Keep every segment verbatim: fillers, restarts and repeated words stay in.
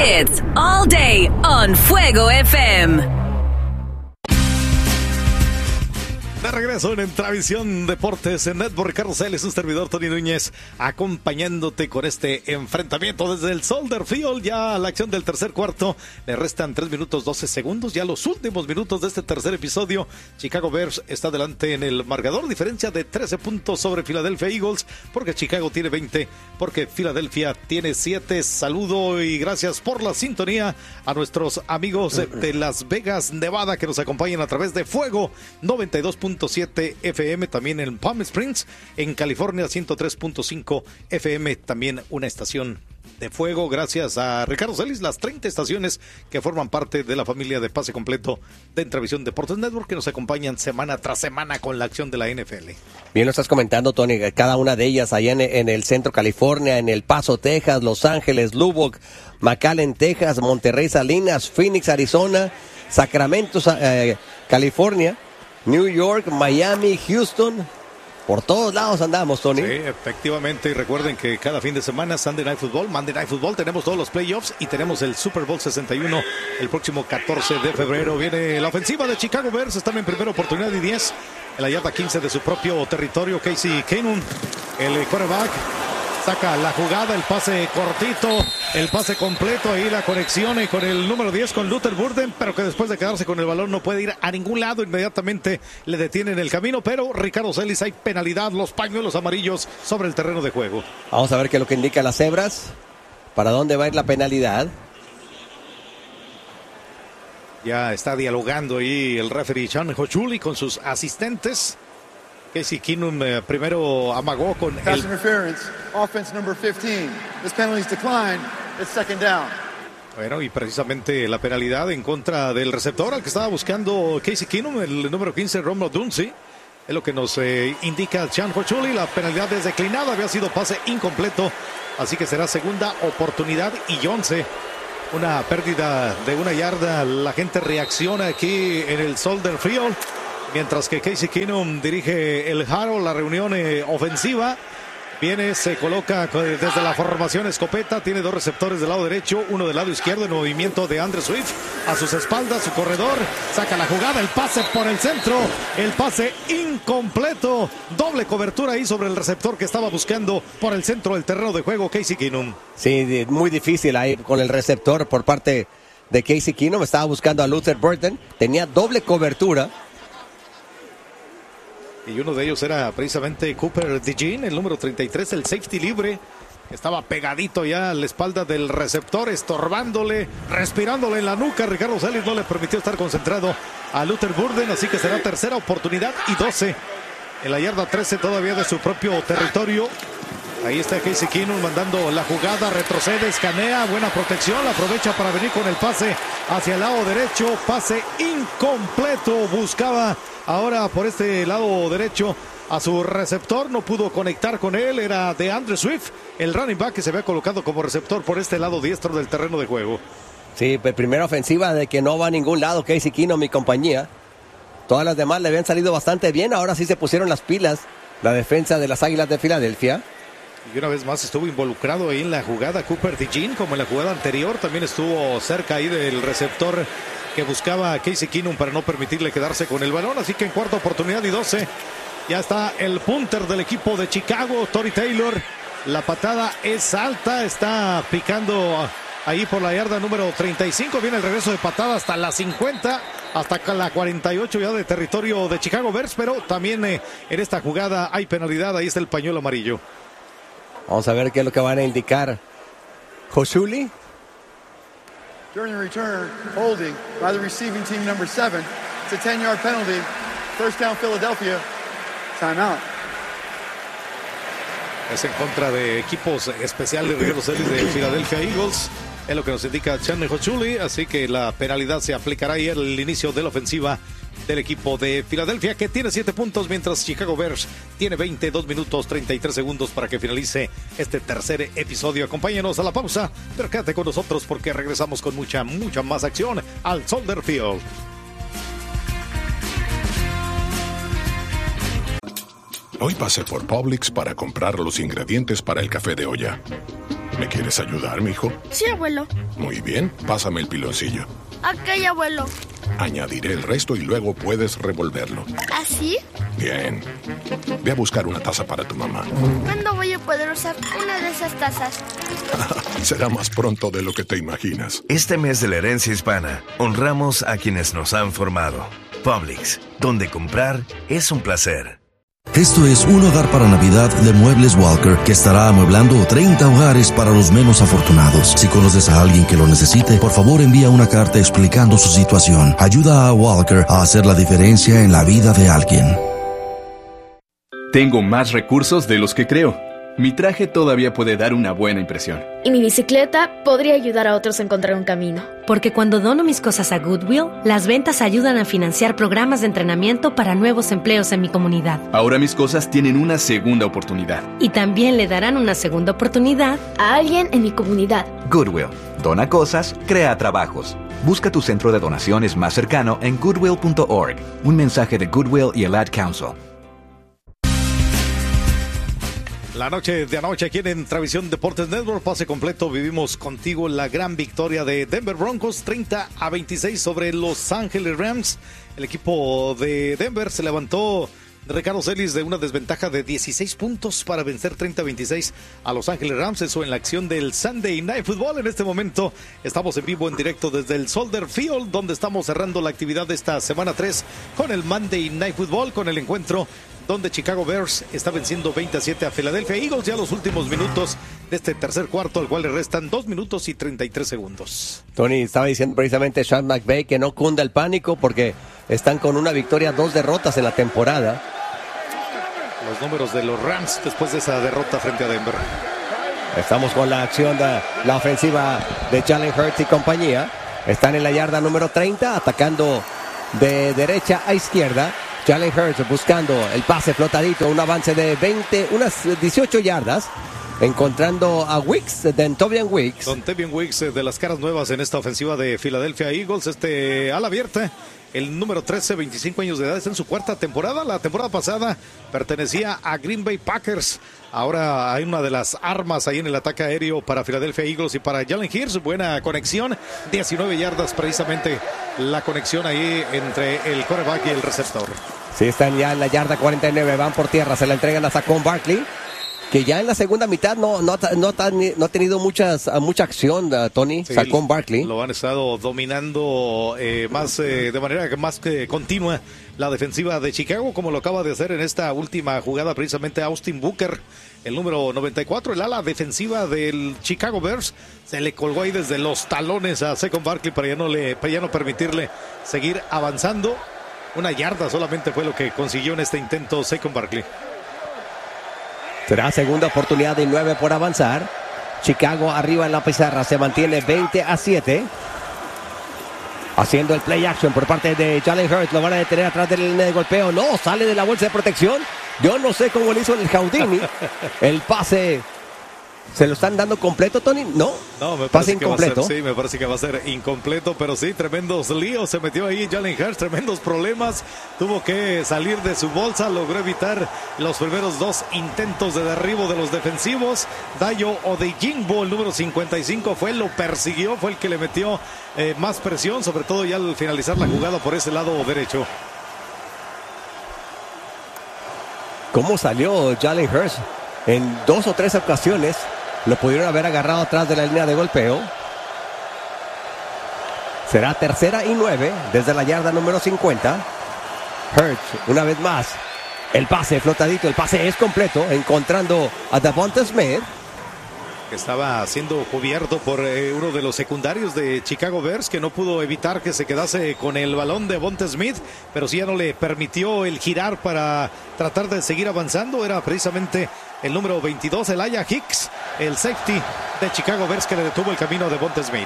Hits all day on Fuego F M. De regreso en Travisión Deportes en Network, Ricardo Celis, su servidor Tony Núñez, acompañándote con este enfrentamiento desde el Soldier Field. Ya la acción del tercer cuarto, le restan tres minutos doce segundos, ya los últimos minutos de este tercer episodio. Chicago Bears está delante en el marcador, diferencia de trece puntos sobre Philadelphia Eagles, porque Chicago tiene veinte, porque Philadelphia tiene siete. Saludo y gracias por la sintonía a nuestros amigos de Las Vegas, Nevada, que nos acompañan a través de Fuego noventa y dos punto siete F M, también en Palm Springs, en California ciento tres punto cinco F M, también una estación de Fuego. Gracias a Ricardo Celis, las treinta estaciones que forman parte de la familia de Pase Completo de Entravisión Deportes Network, que nos acompañan semana tras semana con la acción de la N F L. Bien lo estás comentando, Tony, cada una de ellas allá en, en el centro California, en El Paso, Texas, Los Ángeles, Lubbock, McAllen, Texas, Monterrey, Salinas, Phoenix, Arizona, Sacramento, eh, California, New York, Miami, Houston, por todos lados andamos, Tony. Sí, efectivamente, y recuerden que cada fin de semana, Sunday Night Football, Monday Night Football, tenemos todos los playoffs y tenemos el Super Bowl sesenta y uno el próximo catorce de febrero. Viene la ofensiva de Chicago Bears, están en primera oportunidad y diez, en la yarda quince de su propio territorio. Casey Keenum, el quarterback, saca la jugada, el pase cortito, el pase completo, ahí la conexión con el número diez, con Luther Burden, pero que después de quedarse con el balón no puede ir a ningún lado, inmediatamente le detienen el camino, pero Ricardo Celis, hay penalidad, los pañuelos amarillos sobre el terreno de juego. Vamos a ver qué es lo que indican las cebras, para dónde va a ir la penalidad. Ya está dialogando ahí el referee Sean Hochuli con sus asistentes. Casey Keenum eh, primero amagó con Pass el... interference, offense number fifteen. This penalty is declined. It's second down. Bueno, y precisamente la penalidad en contra del receptor al que estaba buscando Casey Keenum, el número quince, Romeo Dunsi. Es lo que nos eh, indica Sean Hochuli. La penalidad es declinada, había sido pase incompleto, así que será segunda oportunidad y once. Una pérdida de una yarda. La gente reacciona aquí en el Soldier Field, mientras que Casey Keenum dirige el Harold, la reunión eh, ofensiva. Viene, se coloca desde la formación escopeta, tiene dos receptores del lado derecho, uno del lado izquierdo, el movimiento de Andrew Swift a sus espaldas, su corredor, saca la jugada, el pase por el centro, el pase incompleto, doble cobertura ahí sobre el receptor que estaba buscando por el centro del terreno de juego Casey Keenum. Sí, muy difícil ahí con el receptor por parte de Casey Keenum, estaba buscando a Luther Burden, tenía doble cobertura. Y uno de ellos era precisamente Cooper DeJean, el número treinta y tres, el safety libre. Estaba pegadito ya a la espalda del receptor, estorbándole, respirándole en la nuca. Ricardo Celis no le permitió estar concentrado a Luther Burden, así que será tercera oportunidad y doce. En la yarda trece todavía de su propio territorio. Ahí está Casey Keenum mandando la jugada, retrocede, escanea, buena protección, aprovecha para venir con el pase hacia el lado derecho, pase incompleto, buscaba ahora por este lado derecho a su receptor, no pudo conectar con él, era de Andrew Swift, el running back que se había colocado como receptor por este lado diestro del terreno de juego. Sí, primera ofensiva de que no va a ningún lado Casey Keenum y compañía. Todas las demás le habían salido bastante bien, ahora sí se pusieron las pilas la defensa de las Águilas de Filadelfia. Y una vez más estuvo involucrado ahí en la jugada Cooper DeJean, como en la jugada anterior, también estuvo cerca ahí del receptor que buscaba a Casey Keenum para no permitirle quedarse con el balón, así que en cuarta oportunidad y doce, ya está el punter del equipo de Chicago, Tory Taylor, la patada es alta, está picando ahí por la yarda número treinta y cinco, viene el regreso de patada hasta la cincuenta, hasta la cuarenta y ocho ya de territorio de Chicago Bears, pero también eh, en esta jugada hay penalidad, ahí está el pañuelo amarillo. Vamos a ver qué es lo que van a indicar. Hochuli. During the return, holding by the receiving team number seven. It's a ten-yard penalty. First down, Philadelphia. Timeout. Es en contra de equipos especiales de los de Philadelphia Eagles. Es lo que nos indica Sean Hochuli. Así que la penalidad se aplicará ahí al inicio de la ofensiva del equipo de Filadelfia, que tiene siete puntos, mientras Chicago Bears tiene veintidós minutos treinta y tres segundos para que finalice este tercer episodio. Acompáñanos a la pausa, pero quédate con nosotros porque regresamos con mucha, mucha más acción al Soldier Field. Hoy pasé por Publix para comprar los ingredientes para el café de olla. ¿Me quieres ayudar, mijo? Sí, abuelo. Muy bien, pásame el piloncillo. Ok, abuelo. Añadiré el resto y luego puedes revolverlo. ¿Así? Bien. Ve a buscar una taza para tu mamá. ¿Cuándo voy a poder usar una de esas tazas? Será más pronto de lo que te imaginas. Este mes de la herencia hispana, honramos a quienes nos han formado. Publix, donde comprar es un placer. Esto es Un Hogar para Navidad de Muebles Walker, que estará amueblando treinta hogares para los menos afortunados. Si conoces a alguien que lo necesite, por favor envía una carta explicando su situación. Ayuda a Walker a hacer la diferencia en la vida de alguien. Tengo más recursos de los que creo. Mi traje todavía puede dar una buena impresión. Y mi bicicleta podría ayudar a otros a encontrar un camino. Porque cuando dono mis cosas a Goodwill, las ventas ayudan a financiar programas de entrenamiento para nuevos empleos en mi comunidad. Ahora mis cosas tienen una segunda oportunidad. Y también le darán una segunda oportunidad a alguien en mi comunidad. Goodwill. Dona cosas, crea trabajos. Busca tu centro de donaciones más cercano en goodwill punto org. Un mensaje de Goodwill y el Ad Council. La noche de anoche aquí en Travisión Deportes Network, pase completo, vivimos contigo la gran victoria de Denver Broncos, treinta a veintiséis sobre Los Ángeles Rams. El equipo de Denver se levantó, Ricardo Celis, de una desventaja de dieciséis puntos para vencer treinta a veintiséis a Los Ángeles Rams. Eso en la acción del Sunday Night Football. En este momento estamos en vivo, en directo desde el Soldier Field, donde estamos cerrando la actividad de esta semana tres con el Monday Night Football, con el encuentro donde Chicago Bears está venciendo veinte a siete a Philadelphia Eagles. Ya los últimos minutos de este tercer cuarto, al cual le restan dos minutos y treinta y tres segundos. Tony, estaba diciendo precisamente Sean McVay que no cunda el pánico porque están con una victoria, dos derrotas en la temporada. Los números de los Rams después de esa derrota frente a Denver. Estamos con la acción de la ofensiva de Jalen Hurts y compañía. Están en la yarda número treinta, atacando de derecha a izquierda. Jalen Hurts buscando el pase flotadito, un avance de veinte, unas dieciocho yardas, encontrando a Wicks, de Tobian Wicks. Don Tobian Wicks, de las caras nuevas en esta ofensiva de Philadelphia Eagles, este ala abierta. El número trece, veinticinco años de edad, está en su cuarta temporada. La temporada pasada pertenecía a Green Bay Packers. Ahora hay una de las armas ahí en el ataque aéreo para Philadelphia Eagles y para Jalen Hurts. Buena conexión, diecinueve yardas precisamente la conexión ahí entre el quarterback y el receptor. Sí, están ya en la yarda cuarenta y nueve, van por tierra, se la entregan a Saquon Barkley, que ya en la segunda mitad no, no, no, no ha tenido muchas, mucha acción, uh, Tony. Sí, Saquon Barkley. Lo han estado dominando eh, más eh, de manera más que continua la defensiva de Chicago, como lo acaba de hacer en esta última jugada precisamente Austin Booker, el número noventa y cuatro, el ala defensiva del Chicago Bears. Se le colgó ahí desde los talones a Saquon Barkley para ya no, le, para ya no permitirle seguir avanzando. Una yarda solamente fue lo que consiguió en este intento Saquon Barkley. Será segunda oportunidad y nueve por avanzar. Chicago arriba en la pizarra, se mantiene veinte a siete. Haciendo el play action por parte de Jalen Hurts, lo van a detener atrás de la línea de golpeo. No, sale de la bolsa de protección. Yo no sé cómo le hizo el Houdini. El pase, ¿se lo están dando completo, Tony? No, no me pase parece incompleto. Que va a ser, sí, me parece que va a ser incompleto, pero sí, tremendos líos se metió ahí Jalen Hurts, tremendos problemas. Tuvo que salir de su bolsa, logró evitar los primeros dos intentos de derribo de los defensivos. Dayo Odeyingbo, el número cincuenta y cinco, fue, lo persiguió, fue el que le metió eh, más presión, sobre todo ya al finalizar la jugada por ese lado derecho. ¿Cómo salió Jalen Hurts? En dos o tres ocasiones lo pudieron haber agarrado atrás de la línea de golpeo. Será tercera y nueve desde la yarda número cincuenta. Hurts, una vez más, el pase flotadito, el pase es completo, encontrando a Devonta Smith. Estaba siendo cubierto por eh, uno de los secundarios de Chicago Bears, que no pudo evitar que se quedase con el balón de Devonta Smith, pero sí ya no le permitió el girar para tratar de seguir avanzando. Era precisamente el número veintidós, Elijah Hicks, el safety de Chicago Bears, que le detuvo el camino a Devonta Smith.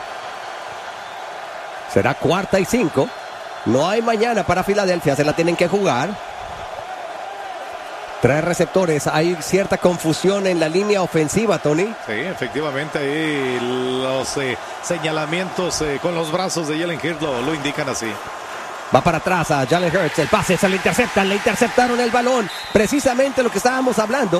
Será cuarta y cinco. No hay mañana para Filadelfia, se la tienen que jugar. Tres receptores, hay cierta confusión en la línea ofensiva, Tony. Sí, efectivamente, ahí los eh, señalamientos eh, con los brazos de Jalen Hurts lo, lo indican así. Va para atrás a Jalen Hurts, el pase se le interceptan, le interceptaron el balón. Precisamente lo que estábamos hablando,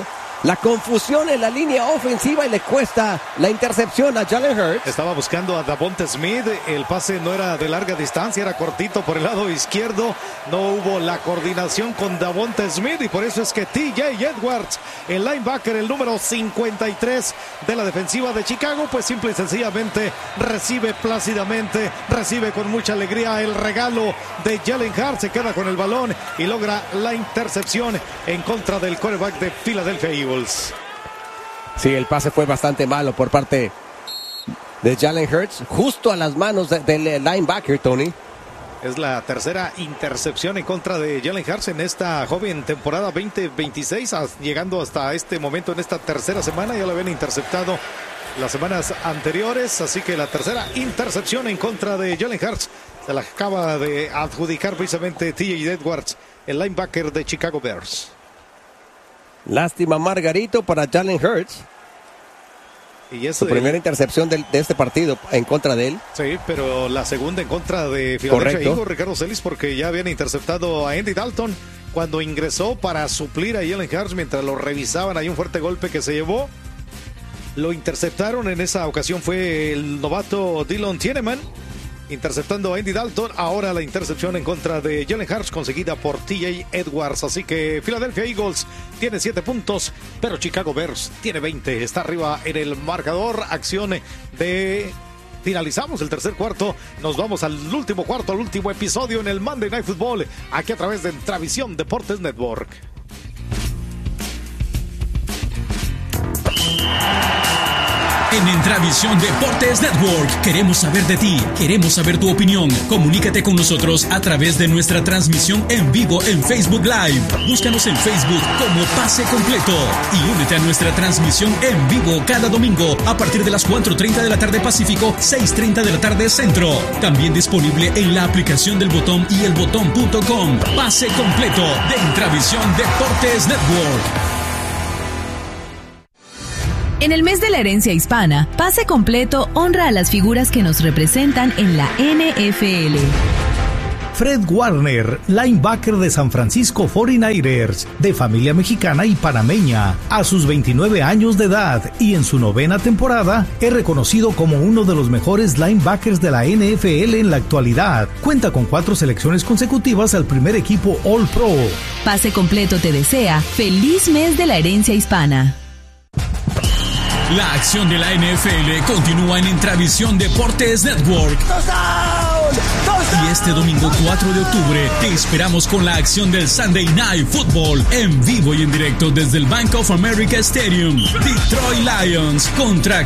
La confusión en la línea ofensiva y le cuesta la intercepción a Jalen Hurts. Estaba buscando a Davonta Smith. El pase no era de larga distancia, era cortito por el lado izquierdo. No hubo la coordinación con Davonta Smith y por eso es que T J Edwards, el linebacker, el número cincuenta y tres de la defensiva de Chicago, pues simple y sencillamente recibe plácidamente, recibe con mucha alegría el regalo de Jalen Hurts. Se queda con el balón y logra la intercepción en contra del quarterback de Philadelphia Eagles. Sí, el pase fue bastante malo por parte de Jalen Hurts, justo a las manos de, del linebacker, Tony. Es la tercera intercepción en contra de Jalen Hurts en esta joven temporada veinte veintiséis, llegando hasta este momento en esta tercera semana. Ya lo habían interceptado las semanas anteriores, así que la tercera intercepción en contra de Jalen Hurts se la acaba de adjudicar precisamente T J Edwards, el linebacker de Chicago Bears. Lástima, Margarito, para Jalen Hurts. Y es su primera intercepción de, de este partido en contra de él. Sí, pero la segunda en contra de Philadelphia Eagles, Ricardo Celis, porque ya habían interceptado a Andy Dalton cuando ingresó para suplir a Jalen Hurts mientras lo revisaban. Hay un fuerte golpe que se llevó. Lo interceptaron, en esa ocasión fue el novato Dylan Tieneman, interceptando a Andy Dalton. Ahora la intercepción en contra de Jalen Hurts conseguida por T J Edwards. Así que Philadelphia Eagles tiene siete puntos, pero Chicago Bears tiene veinte. Está arriba en el marcador. Acción de... Finalizamos el tercer cuarto. Nos vamos al último cuarto, al último episodio en el Monday Night Football, aquí a través de Entravisión Deportes Network. En Entravisión Deportes Network queremos saber de ti, queremos saber tu opinión. Comunícate con nosotros a través de nuestra transmisión en vivo en Facebook Live. Búscanos en Facebook como Pase Completo y únete a nuestra transmisión en vivo cada domingo a partir de las cuatro treinta de la tarde Pacífico, seis treinta de la tarde Centro. También disponible en la aplicación del Botón y el botón punto com. Pase Completo de Entravisión Deportes Network. En el mes de la herencia hispana, Pase Completo honra a las figuras que nos representan en la N F L. Fred Warner, linebacker de San Francisco cuarenta y nueve ers, de familia mexicana y panameña, a sus veintinueve años de edad y en su novena temporada, es reconocido como uno de los mejores linebackers de la N F L en la actualidad. Cuenta con cuatro selecciones consecutivas al primer equipo All Pro. Pase Completo te desea feliz mes de la herencia hispana. La acción de la N F L continúa en Entravisión Deportes Network. Y este domingo cuatro de octubre te esperamos con la acción del Sunday Night Football en vivo y en directo desde el Bank of America Stadium. Detroit Lions contra